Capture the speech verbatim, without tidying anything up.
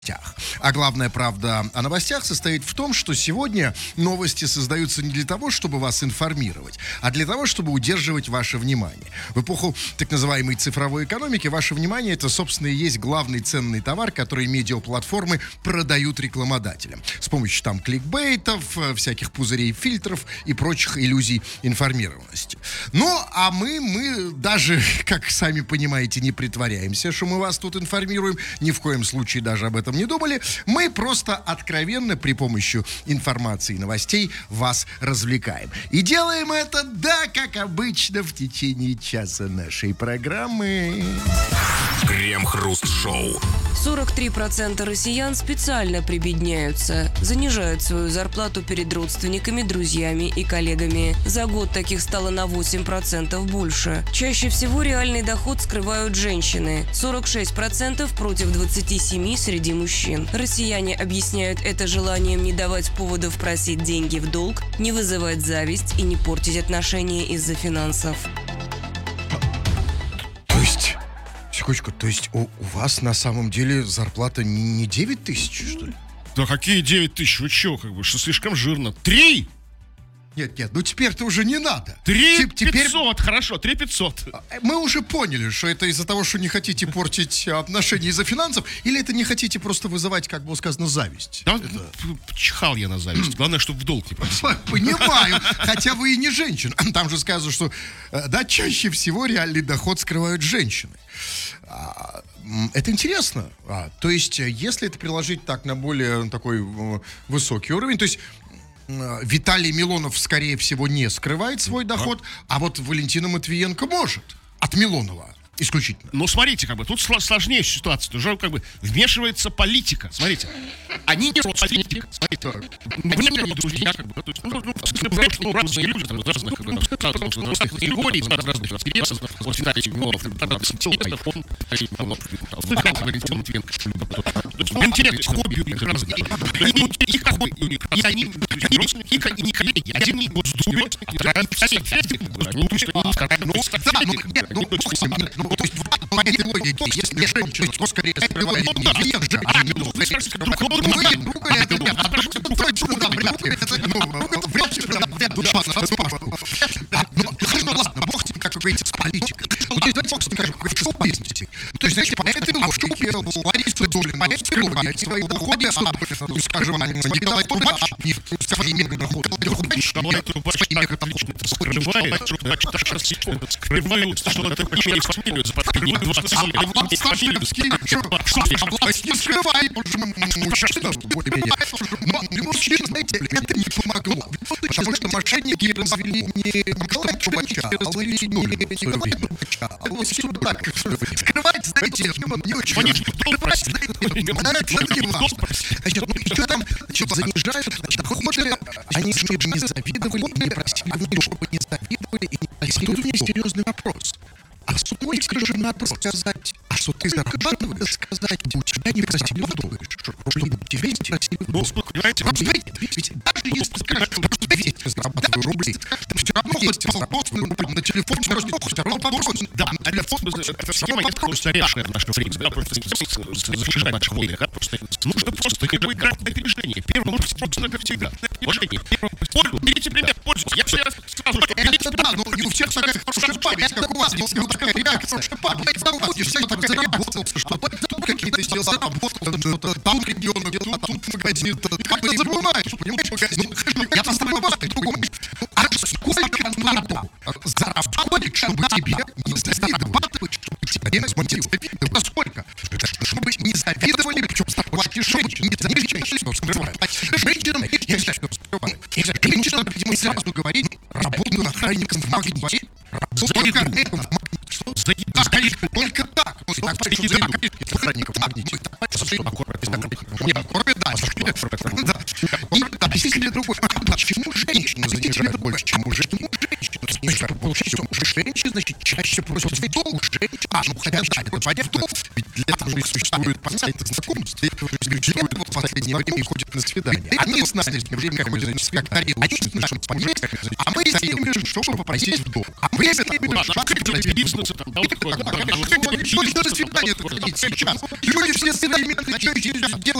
А главная правда о новостях состоит в том, что сегодня новости создаются не для того, чтобы вас информировать, а для того, чтобы удерживать ваше внимание. В эпоху так называемой цифровой экономики ваше внимание — это, собственно, и есть главный ценный товар, который медиаплатформы продают рекламодателям. С помощью там кликбейтов, всяких пузырей, фильтров и прочих иллюзий информированности. Ну, а мы, мы даже, как сами понимаете, не притворяемся, что мы вас тут информируем, ни в коем случае даже об этом не думали. Мы просто откровенно при помощи информации и новостей вас развлекаем. И делаем это, да, как обычно, в течение часа нашей программы. Крем-хруст-шоу. сорок три процента россиян специально прибедняются, занижают свою зарплату перед родственниками, друзьями и коллегами. За год таких стало на восемь процентов больше. Чаще всего реальный доход скрывают женщины – сорок шесть процентов против двадцать семь процентов среди мужчин. Россияне объясняют это желанием не давать поводов просить деньги в долг, не вызывать зависть и не портить отношения из-за финансов. То есть, секундочку, то есть у, у вас на самом деле зарплата не, не девять тысяч, что ли? Да какие девять тысяч? Вы чё, как бы, что слишком жирно? Три! Нет, нет, ну теперь-то уже не надо. Три Теперь пятьсот, хорошо, три пятьсот. мы уже поняли, что это из-за того, что не хотите портить отношения из-за финансов, или это не хотите просто вызывать, как было сказано, зависть? Да, Это... чихал я на зависть. Главное, чтобы в долг не просил. Понимаю, хотя вы и не женщина. Там же сказано, что, да, чаще всего реальный доход скрывают женщины. Это интересно. А, то есть, если это приложить так на более такой высокий уровень, то есть Виталий Милонов, скорее всего, не скрывает свой доход, а вот Валентина Матвиенко может. От Милонова исключительно. Ну, смотрите, как бы, тут сложнее ситуация. Уже, как бы, вмешивается политика. Смотрите. Они не родственники. Смотрите. Они не друзья, как бы. То есть, ну, ну, ну, разные люди, там, разных, как бы, разных категорий, разных интересов. Вот Виталий Милонов, фон, Валентина Матвиенко. Интерес, хобби у них разные. И как бы, и они, и не коллеги, один не госдуме, все федеры, ну, ну, то есть, по этой логике, если женщина, то скорее скрывает не женщину, ну, ладно, бог тебе, как вы говорите, с политикой. Давайте бог с ним, как в шоу-бизнесе. То есть, знаете, по этой логике Лариса Долина скрывает свои доходы, а, скажем, не давать трубач, не своими доходами. Скрывают, скрывают, что это фамилию запатрулируют двадцать лет. А власть не скрывает, мужчина, более-менее. Но мужчина, знаете, это не помогло. Потому что мошенники развели не Николая Трубача, а Ларису в свое время. А вот сюда, скрывать, знаете, не очень. Конечно, кто просит? Это не важно. Значит, ну и что там, значит, занижают доходы, они чтобы не завидовали и не просили, чтобы не завидовали и не просили. Тут у меня серьезный вопрос. А суд мой, скажем, надо сказать, а что ты зарабатываешь, сказать, у тебя не просили в долг. Рубли двести просили в долг. Ну, понимаете, ведь даже если скажешь, что двести зарабатываю рублей, ты все равно хоть вопрос на телефон, все равно вопрос. Да, на телефон, это схема есть устаревшая в наше время, да, просто защищать наших войны, да, просто нужно просто как бы играть на опережение. Первым просто как всегда. Уважение. Берите пример, пользуйтесь. Я все сразу, что это да, но не у всех такая хорошая память, как у вас, такая реакция. Память, заработал, там заработал, что тут какие-то силы заработал, что-то там регион, тут, тут магазин, как ты забываешь, понимаешь, магазин. Я поставлю вас, ты другой. А сколько надо заработать, чтобы тебе не зарабатывать, чтобы тебе не смотрели? Это сколько? Чтобы не завидовали, причем платишь женщин, не завидовали, что скрывают. Женщинам я считаю, что скрывают. Женщинам, видимо, сразу говорить, работаю охранником в магните. Работаю охранником в магните. Только так. Так, причем за охранником в магните. Не, аккорды, да. Да, объяснили другое. Почему женщины занижают больше, чем мужчины? Женщины занижают больше, чем мужчины, значит, чаще просят в долг женщин. А, ну Хотя, да, это понятно, ведь для этого же и существует понятие знакомства. Для этого в последнее время ходят на свидания. Они с нами временами ходят на свидания, они с нашим понятием, а мы с ними чтобы попросить в долг. А мы с ними бизнеса там, да, вот такое, да, да, да, Люди все свидания, люди все свидания, делают